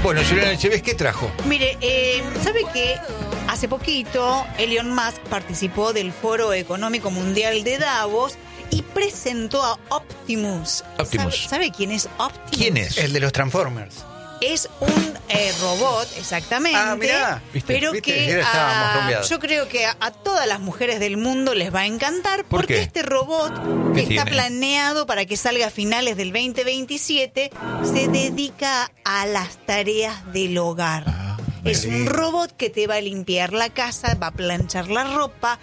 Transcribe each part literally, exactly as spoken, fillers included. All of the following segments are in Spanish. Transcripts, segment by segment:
Bueno, Juliana Echeves, ¿qué trajo? Mire, eh, ¿sabe que hace poquito Elon Musk participó del Foro Económico Mundial de Davos y presentó a Optimus? Optimus. ¿Sabe, ¿Sabe quién es Optimus? ¿Quién es? El de los Transformers. Es un eh, robot, exactamente. Ah, mirá, ¿viste? Pero ¿Viste? que Ayer estábamos a- rumbeados. yo creo que a, a todas las mujeres del mundo les va a encantar. ¿Por porque qué? este robot, ¿Qué que está tiene? planeado para que salga a finales del veinte veintisiete, se dedica a las tareas del hogar. Ah, es un lindo. robot que te va a limpiar la casa, va a planchar la ropa,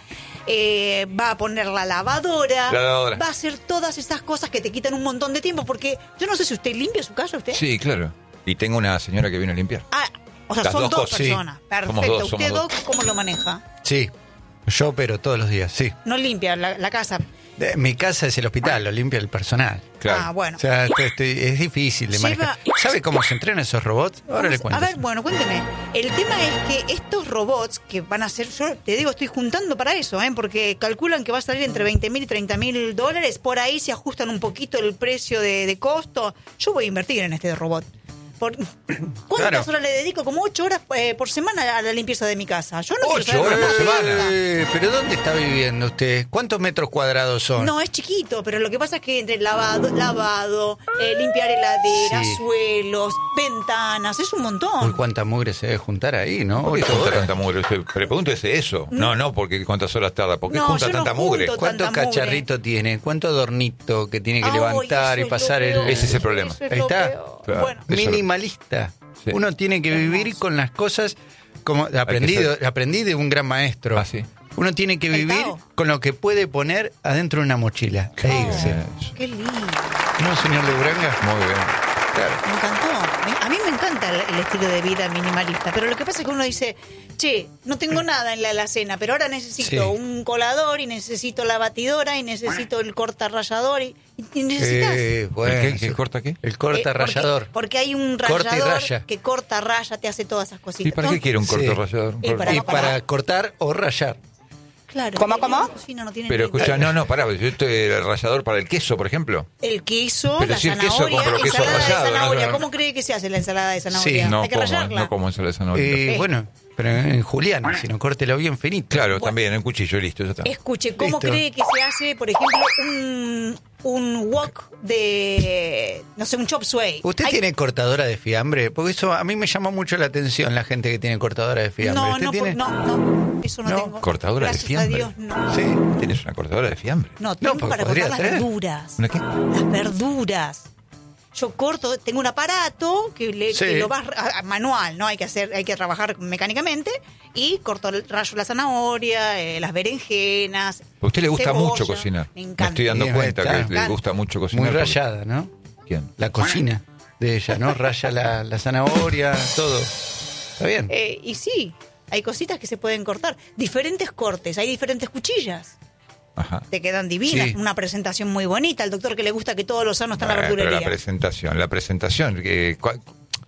eh, va a poner la lavadora, La lavadora. va a hacer todas esas cosas que te quitan un montón de tiempo. Porque yo no sé si usted limpia su casa, ¿usted? Sí, claro. Y tengo una señora que viene a limpiar. Ah, o sea, Las son dos dos, cosas, sí. personas. Perfecto. Somos dos, ¿Usted somos dos dos. cómo lo maneja? Sí, yo opero todos los días, sí. No limpia la, la casa. Eh, Mi casa es el hospital, lo limpia el personal. Claro. Ah, bueno. O sea, estoy- estoy- es difícil de Lleva- manejar. ¿Sabe cómo se entrenan esos robots? Ahora le Vamos- cuento. A ver, bueno, cuénteme. El tema es que estos robots que van a ser, yo te digo, estoy juntando para eso, ¿eh? Porque calculan que va a salir entre veinte mil y treinta mil dólares. Por ahí se ajustan un poquito el precio de, de costo. Yo voy a invertir en este robot. Por, ¿Cuántas Claro. horas le dedico? Como ocho horas eh, por semana a la limpieza de mi casa. Yo no quiero Ocho saber horas por más semana. nada. Eh, ¿Pero dónde está viviendo usted? ¿Cuántos metros cuadrados son? No, es chiquito, pero lo que pasa es que entre lavado, lavado eh, limpiar heladera, Sí. suelos, ventanas, es un montón. Uy, cuánta mugre se debe juntar ahí, ¿no? ¿Por qué Ocho junta horas. tanta mugre? Usted- Pero pregúntese eso. No, no, porque cuántas horas tarda. ¿Por qué No, junta yo no tanta junto mugre? tanto. ¿Cuántos Tanta mugre. cacharritos tiene? ¿Cuánto adornito que tiene que Ay, levantar eso y es pasar lo el... peor, Ese es el problema. eso es Ahí lo está. peor. Claro. Bueno, Eso- Minimalista. Sí. Uno tiene que vivir Hermoso. con las cosas como aprendí, ser- aprendí de un gran maestro. Ah, sí. Uno tiene que El vivir Tao. con lo que puede poner adentro de una mochila. E irse. Eso. qué lindo. ¿No, señor de Uranga? Muy bien. Claro. Me encantó. Me- A mí me encanta el, el estilo de vida minimalista, pero lo que pasa es que uno dice, che, no tengo nada en la alacena, pero ahora necesito Sí. un colador y necesito la batidora y necesito el cortarrayador y, y necesitas... Eh, bueno, ¿El qué? ¿Qué corta qué? El Eh, corta porque- rallador. Porque, hay un Corta y rallador raya. que corta, raya, te hace todas esas cositas. ¿Y para qué ¿no? quiere un corto Sí. rallador? Y para- Y para cortar o rallar. Claro. ¿Cómo, en cómo? la cocina no tienen Pero ni idea. escucha, no, no, pará. Yo estoy el rallador para el queso, por ejemplo. El queso, Pero la si el queso zanahoria, compro queso ensalada rallado, de ¿no? zanahoria. No. ¿Cómo cree que se hace la ensalada de zanahoria? Sí, No Hay que como, rallarla. no como ensalada de zanahoria. Eh, Sí. bueno, pero en Juliana, si no, córtelo bien finito. Claro, también, en cuchillo, listo, ya está. Escuche, ¿cómo Listo. cree que se hace, por ejemplo, un, un wok de, no sé, un chop suey? ¿Usted Hay- tiene cortadora de fiambre? Porque eso a mí me llama mucho la atención, la gente que tiene cortadora de fiambre. No, ¿Usted no, tiene? por- no, no, eso no, ¿No? tengo. ¿Cortadora de Gracias fiambre? a Dios, no. Sí. ¿Tienes una cortadora de fiambre? No, tengo porque para podría cortar las tener. verduras. ¿Una qué? Las verduras. Yo corto, tengo un aparato que, le, Sí. que lo vas a- a- manual, ¿no? Hay que hacer, hay que trabajar mecánicamente y corto el rayo la zanahoria, eh, las berenjenas. A usted le gusta cebolla. mucho cocinar. Me Me encanta. estoy dando Sí, cuenta está. que Me le encanta. gusta mucho cocinar. Muy porque- rayada, ¿no? ¿Quién? La cocina de ella, ¿no? Raya la, la zanahoria, todo. ¿Está bien? Eh, y sí, hay cositas que se pueden cortar. Diferentes cortes, hay diferentes cuchillas. Ajá. Te quedan divinas, Sí. una presentación muy bonita. Al doctor que le gusta que todos los sanos están en la Bueno, pero verdulería. la presentación, la presentación, que cua-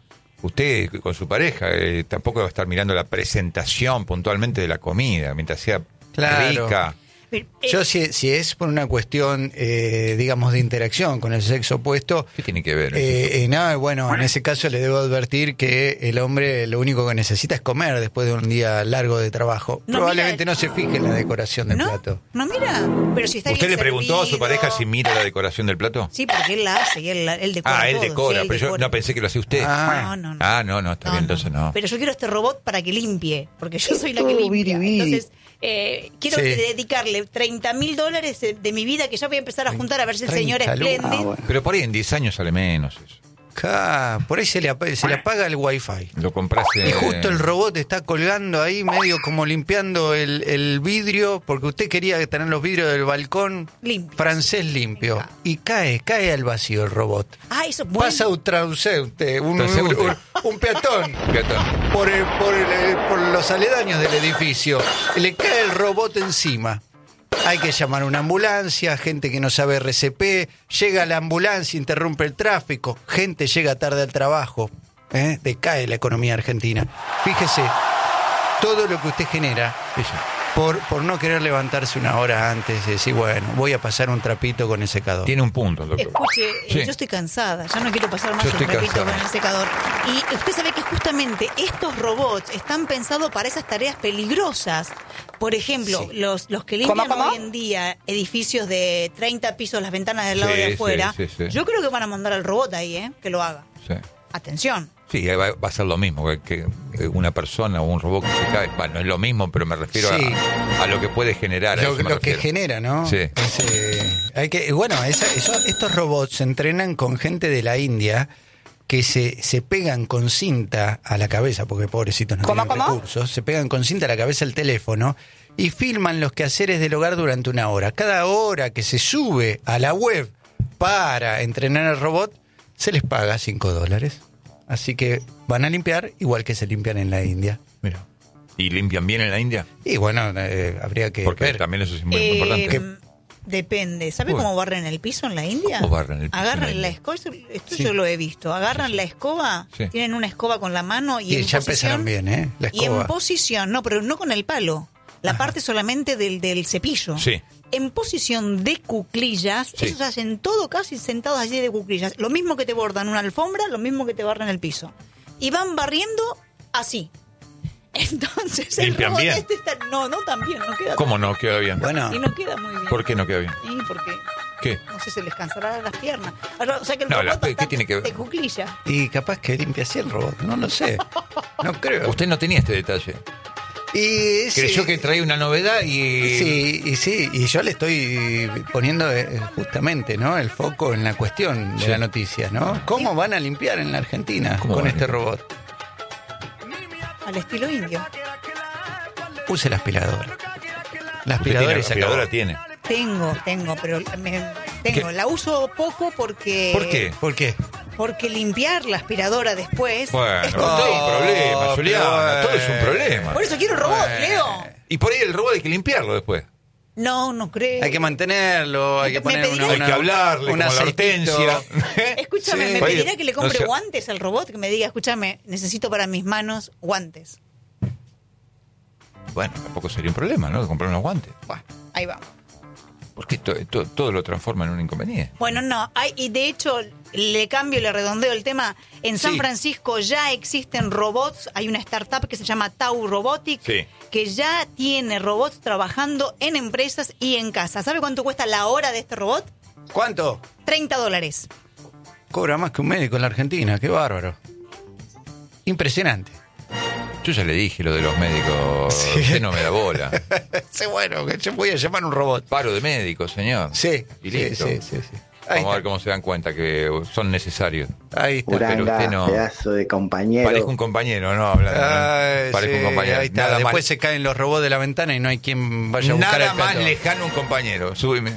usted con su pareja eh, tampoco va a estar mirando la presentación puntualmente de la comida, mientras sea Claro. rica. Pero, eh, Yo si, si es por una cuestión, eh, digamos, de interacción con el sexo opuesto, ¿Qué tiene que ver? eh, eh, nada, bueno, en ese caso le debo advertir que el hombre lo único que necesita es comer después de un día largo de trabajo. No, Probablemente mira, no se fije en la decoración del ¿no? plato. No, mira, pero si está ¿Usted bien le preguntó a su servido. pareja si mira la decoración del plato? Sí, porque él la hace y él, él decora Ah, él todo, decora, sí, él pero yo decora. no pensé que lo hacía usted. Ah. No, no, no. Ah, no, no, está bien, entonces no. Pero yo quiero este robot para que limpie, porque yo soy la que Todo limpia. biribiri. Entonces, eh, quiero Sí. dedicarle treinta mil dólares de, de mi vida que ya voy a empezar a juntar a ver si el señor treinta lucas. esplende. Ah, bueno. Pero por ahí en diez años sale menos eso. Ca- por ahí se le, apa- se le apaga el wifi. Lo compras en... Y justo el robot está colgando ahí, medio como limpiando el, el vidrio, porque usted quería tener los vidrios del balcón Limpios. francés limpio. Y cae, cae al vacío el robot. Ah, eso es bueno. Pasa un transeúnte, un, un, Transeúnte. un- un peatón, Peatón. por, el- por, el- por los aledaños del edificio. Le cae el robot encima. Hay que llamar a una ambulancia, gente que no sabe R C P, llega la ambulancia, interrumpe el tráfico, gente llega tarde al trabajo, ¿eh? Decae la economía argentina. Fíjese, todo lo que usted genera Eso. por, por no querer levantarse una hora antes y decir, bueno, voy a pasar un trapito con el secador. Tiene un punto, doctor. Escuche, Sí. yo estoy cansada, ya no quiero pasar más Yo un estoy trapito cansado. con el secador. Y usted sabe que justamente estos robots están pensados para esas tareas peligrosas. Por ejemplo, Sí. los, los que limpian ¿Cómo, cómo? hoy en día edificios de treinta pisos, las ventanas del lado Sí, de sí, afuera, sí, sí. yo creo que van a mandar al robot ahí, ¿eh? Que lo haga. Sí. Atención. Sí, va, va a ser lo mismo que, que una persona o un robot que se cae. Bueno, es lo mismo, pero me refiero Sí. a, a lo que puede generar. a Lo, eso me lo que refiero. genera, ¿no? Sí. Ese- hay que, bueno, esa- eso- estos robots se entrenan con gente de la India que se, se pegan con cinta a la cabeza, porque pobrecitos no ¿Cómo, tienen cómo? recursos, se pegan con cinta a la cabeza el teléfono y filman los quehaceres del hogar durante una hora. Cada hora que se sube a la web para entrenar al robot, se les paga cinco dólares. Así que van a limpiar igual que se limpian en la India. Mira. ¿Y limpian bien en la India? Y bueno, eh, habría que Porque ver. también eso es muy Eh, importante. Depende. ¿Sabe Bueno. cómo barren el piso en la India? ¿Cómo barren el piso en la Agarran la India? escoba. Esto, esto Sí. yo lo he visto. Agarran la escoba, Sí. tienen una escoba con la mano y, Y en ya posición, empezaron bien, ¿eh? La Y en escoba. posición, no, pero no con el palo. La parte solamente del, del cepillo. Sí. En posición de cuclillas, Sí. ellos hacen todo casi sentados allí de cuclillas. Lo mismo que te bordan una alfombra, lo mismo que te barran el piso. Y van barriendo así. Entonces el ¿Limpian robot bien? este está... No, no tan bien, no queda ¿Cómo tan no queda bien? Bueno, bien. Y no queda muy bien. ¿Por qué no queda bien? Y porque, ¿Qué? no sé, se les cansará las piernas. Ahora, o sea que el No, robot la- ¿qué bastante tiene que ver? de cuclilla. y capaz que limpia así el robot, no lo sé. No creo. Usted no tenía este detalle. Y Creyó sí, que traía una novedad y... Sí, y sí, y yo le estoy poniendo eh, justamente, ¿no? El foco en la cuestión de Sí. la noticia, ¿no? ¿Cómo van a limpiar en la Argentina ¿Cómo con van a este limpiar? robot? Al estilo indio. Use la aspiradora. La Usted tiene, aspiradora y la se aspiradora acabó. tiene. Tengo, tengo, pero me- tengo. ¿Qué? La uso poco porque... ¿Por qué? ¿Por qué? Porque limpiar la aspiradora después Bueno, es todo es un complejo. problema, pero Juliana, bueno. todo es un problema. Por eso quiero robot, Bueno. Leo. Y por ahí el robot hay que limpiarlo después. No, no creo. Hay que mantenerlo, hay que Me poner pedirá- una, Hay que hablarle, un como la aceitito. hortensia. Escúchame, Sí. me Oye, pedirá que le compre no sé. guantes al robot, que me diga, escúchame, necesito para mis manos guantes. Bueno, tampoco sería un problema, ¿no? Comprar unos guantes. Bueno, ahí vamos. Porque to- to- todo lo transforma en un inconveniente. Bueno, no, hay, y de hecho le cambio, le redondeo el tema. En San Sí. Francisco ya existen robots, hay una startup que se llama Tau Robotic, Sí. que ya tiene robots trabajando en empresas y en casa. ¿Sabe cuánto cuesta la hora de este robot? ¿Cuánto? treinta dólares. Cobra más que un médico en la Argentina, qué bárbaro. Impresionante. Yo ya le dije lo de los médicos. Sí. Usted no me da bola. Sí, bueno, que yo voy a llamar un robot. Paro de médicos, señor. Sí, Y sí, listo. sí, sí, sí. Ahí Vamos a ver está. cómo se dan cuenta que son necesarios. Ahí está. pero Uranga, usted no- pedazo de compañero. Parezco un compañero, ¿no? Hablando, ¿no? Ay, Parezco sí, un compañero. ahí está. Nada Después más, se caen los robots de la ventana y no hay quien vaya a buscar nada el más plato. lejano un compañero. Súbeme.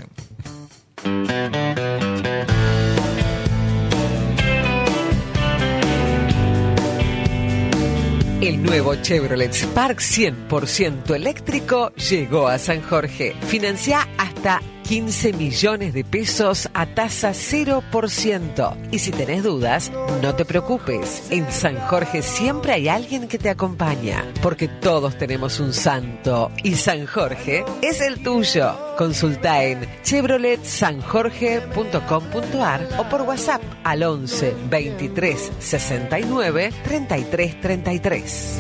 El nuevo Chevrolet Spark cien por ciento eléctrico llegó a San Jorge. Financia hasta quince millones de pesos a tasa cero por ciento. Y si tenés dudas, no te preocupes. En San Jorge siempre hay alguien que te acompaña, porque todos tenemos un santo y San Jorge es el tuyo. Consulta en chevrolet san jorge punto com punto a r o por WhatsApp al once veintitrés sesenta y nueve treinta y tres treinta y tres.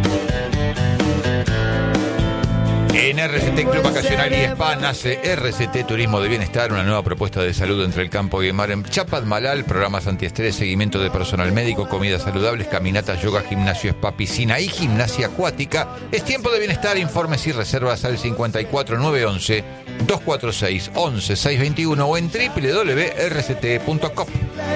En R C T Club Vacacional y Spa nace R C T Turismo de Bienestar, una nueva propuesta de salud entre el campo y el mar en Chapadmalal, programas antiestrés, seguimiento de personal médico, comidas saludables, caminatas, yoga, gimnasio, spa, piscina y gimnasia acuática. Es tiempo de bienestar, informes y reservas al cincuenta y cuatro nueve once dos cuatro seis once seiscientos veintiuno o en doble u doble u doble u punto r c t punto com.